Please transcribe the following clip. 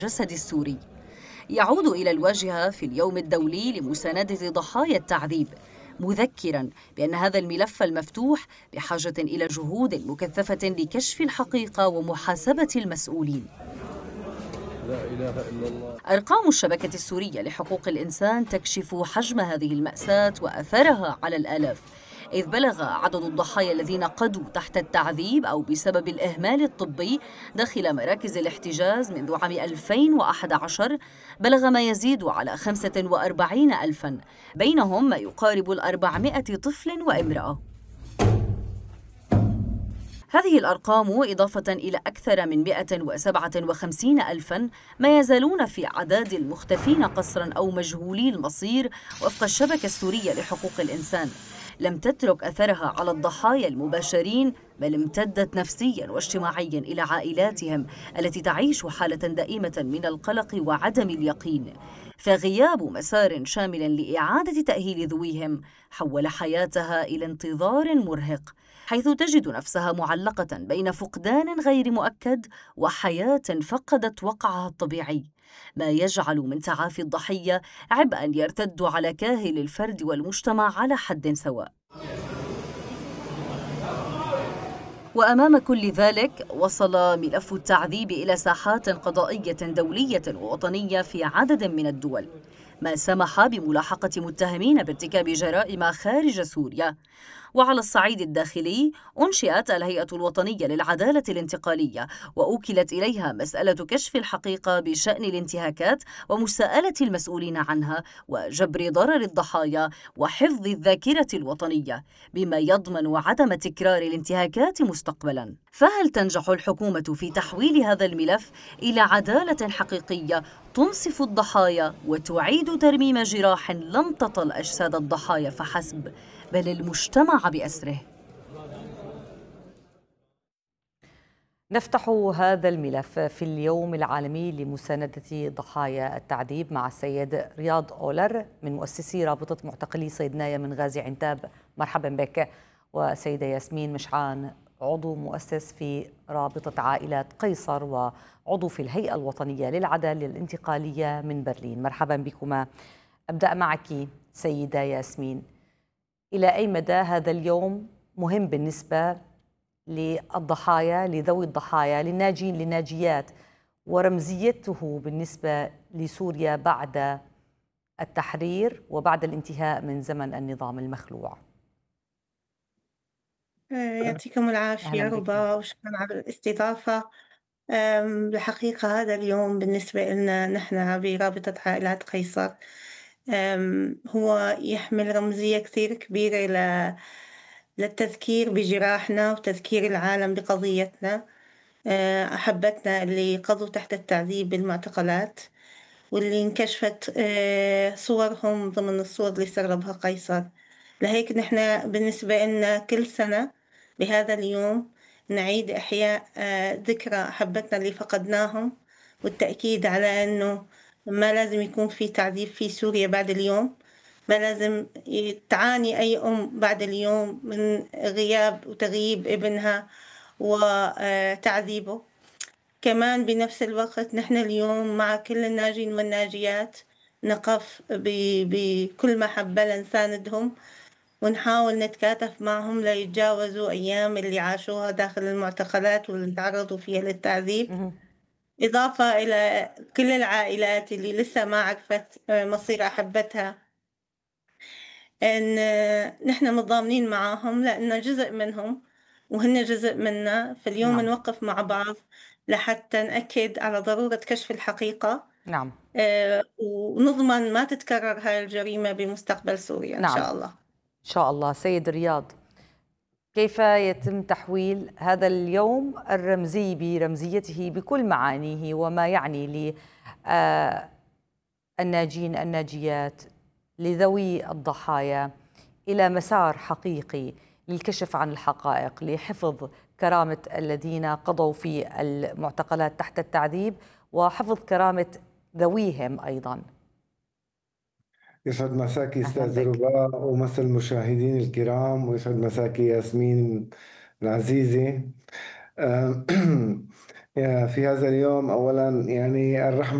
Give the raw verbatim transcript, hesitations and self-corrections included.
الجسد السوري يعود إلى الواجهة في اليوم الدولي لمساندة ضحايا التعذيب، مذكرا بأن هذا الملف المفتوح بحاجة إلى جهود مكثفة لكشف الحقيقة ومحاسبة المسؤولين. لا إله إلا الله. أرقام الشبكة السورية لحقوق الإنسان تكشف حجم هذه المأساة وأثرها على الآلاف، إذ بلغ عدد الضحايا الذين قضوا تحت التعذيب أو بسبب الإهمال الطبي داخل مراكز الاحتجاز منذ عام ألفين وأحد عشر بلغ ما يزيد على خمسة وأربعين ألفاً، بينهم ما يقارب الأربعمائة طفل وامرأة. هذه الأرقام إضافة إلى أكثر من مئة وسبعة وخمسين ألفاً ما يزالون في أعداد المختفين قسراً أو مجهولي المصير وفق الشبكة السورية لحقوق الإنسان، لم تترك أثرها على الضحايا المباشرين، بل امتدت نفسياً واجتماعياً إلى عائلاتهم التي تعيش حالة دائمة من القلق وعدم اليقين. فغياب مسار شامل لإعادة تأهيل ذويهم حول حياتها إلى انتظار مرهق، حيث تجد نفسها معلقة بين فقدان غير مؤكد وحياة فقدت وقعها الطبيعي، ما يجعل من تعافي الضحية عبئا يرتد على كاهل الفرد والمجتمع على حد سواء. وأمام كل ذلك وصل ملف التعذيب إلى ساحات قضائية دولية ووطنية في عدد من الدول، ما سمح بملاحقة متهمين بارتكاب جرائم خارج سوريا. وعلى الصعيد الداخلي أنشئت الهيئة الوطنية للعدالة الانتقالية، وأوكلت إليها مسألة كشف الحقيقة بشأن الانتهاكات ومساءلة المسؤولين عنها وجبر ضرر الضحايا وحفظ الذاكرة الوطنية، بما يضمن عدم تكرار الانتهاكات مستقبلا. فهل تنجح الحكومة في تحويل هذا الملف إلى عدالة حقيقية تنصف الضحايا وتعيد ترميم جراح لم تطل أجساد الضحايا فحسب، بل المجتمع بأسره؟ نفتح هذا الملف في اليوم العالمي لمساندة ضحايا التعذيب مع السيد رياض أولر من مؤسسي رابطة معتقلي صيدنايا من غازي عنتاب. مرحبا بك. وسيدة ياسمين مشعان، عضو مؤسس في رابطة عائلات قيصر وعضو في الهيئة الوطنية للعدالة الانتقالية من برلين. مرحبا بكما. أبدأ معك سيدة ياسمين، إلى أي مدى هذا اليوم مهم بالنسبة للضحايا، لذوي الضحايا، للناجين للناجيات، ورمزيته بالنسبة لسوريا بعد التحرير وبعد الانتهاء من زمن النظام المخلوع؟ آه، يعطيكم العافية أهلا بك. ربا، وشكرا على الاستضافة. آم، بالحقيقة هذا اليوم بالنسبة لنا نحن برابطة عائلات قيصر آم، هو يحمل رمزية كثير كبيرة ل- للتذكير بجراحنا وتذكير العالم بقضيتنا. آه، أحبتنا اللي قضوا تحت التعذيب بالمعتقلات، واللي انكشفت آه، صورهم ضمن الصور اللي سربها قيصر. لهيك نحن بالنسبة لنا كل سنة بهذا اليوم نعيد إحياء آه، ذكرى أحبتنا اللي فقدناهم، والتأكيد على أنه ما لازم يكون في تعذيب في سوريا بعد اليوم، ما لازم تعاني أي أم بعد اليوم من غياب وتغييب ابنها وتعذيبه. كمان بنفس الوقت نحن اليوم مع كل الناجين والناجيات نقف ب- بكل محبة لنساندهم، ونحاول نتكاتف معهم ليتجاوزوا أيام اللي عاشوها داخل المعتقلات واللي تعرضوا فيها للتعذيب. إضافة إلى كل العائلات اللي لسه ما عرفت مصير أحبتها، إن نحن متضامنين معاهم لأن جزء منهم وهن جزء منا. فاليوم نعم. نوقف مع بعض لحتى نأكد على ضرورة كشف الحقيقة، نعم. آه، ونضمن ما تتكرر هاي الجريمة بمستقبل سوريا إن نعم شاء الله. إن شاء الله. سيد رياض، كيف يتم تحويل هذا اليوم الرمزي برمزيته بكل معانيه وما يعني للناجين الناجيات، لذوي الضحايا، إلى مسار حقيقي للكشف عن الحقائق، لحفظ كرامة الذين قضوا في المعتقلات تحت التعذيب وحفظ كرامة ذويهم أيضا؟ يسعد مساكي أهلا استاذ بك. رباء ومسا المشاهدين الكرام، ويسعد مساكي ياسمين العزيزة. آه، في هذا اليوم أولا يعني الرحمة